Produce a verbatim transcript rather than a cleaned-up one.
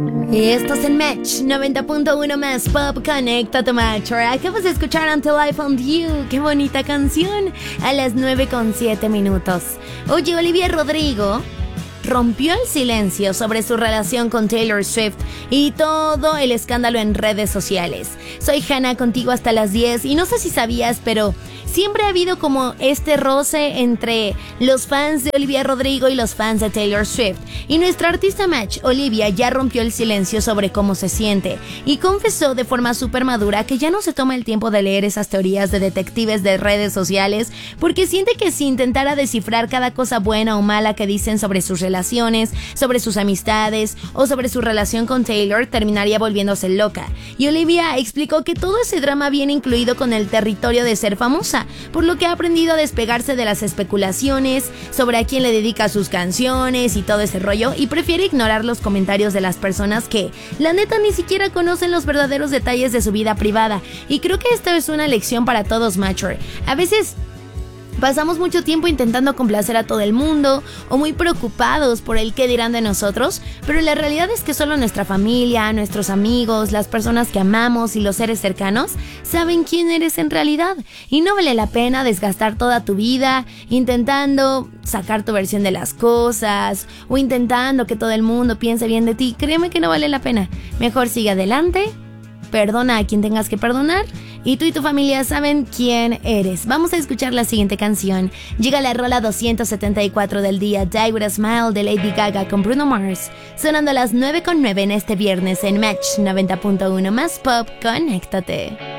Y esto es en Match noventa punto uno más Pop. Conéctate, Match. Acabas de escuchar Until I Found You. Qué bonita canción. A las nueve con siete minutos. Oye, Olivia Rodrigo rompió el silencio sobre su relación con Taylor Swift y todo el escándalo en redes sociales. Soy Hannah, contigo hasta las diez, y no sé si sabías, pero siempre ha habido como este roce entre los fans de Olivia Rodrigo y los fans de Taylor Swift. Y nuestra artista Match, Olivia, ya rompió el silencio sobre cómo se siente y confesó de forma súper madura que ya no se toma el tiempo de leer esas teorías de detectives de redes sociales, porque siente que si intentara descifrar cada cosa buena o mala que dicen sobre sus relaciones, sobre sus amistades o sobre su relación con Taylor, terminaría volviéndose loca. Y Olivia explicó que todo ese drama viene incluido con el territorio de ser famosa, por lo que ha aprendido a despegarse de las especulaciones sobre a quién le dedica sus canciones y todo ese rollo, y prefiere ignorar los comentarios de las personas que, la neta, ni siquiera conocen los verdaderos detalles de su vida privada. Y creo que esta es una lección para todos, Matcher. A veces pasamos mucho tiempo intentando complacer a todo el mundo o muy preocupados por el qué dirán de nosotros, pero la realidad es que solo nuestra familia, nuestros amigos, las personas que amamos y los seres cercanos saben quién eres en realidad, y no vale la pena desgastar toda tu vida intentando sacar tu versión de las cosas o intentando que todo el mundo piense bien de ti. Créeme que no vale la pena. Mejor sigue adelante, perdona a quien tengas que perdonar, y tú y tu familia saben quién eres. Vamos a escuchar la siguiente canción. Llega la rola doscientos setenta y cuatro del día, Die With A Smile, de Lady Gaga con Bruno Mars, sonando a las nueve con nueve en este viernes en Match noventa punto uno más Pop. Conéctate.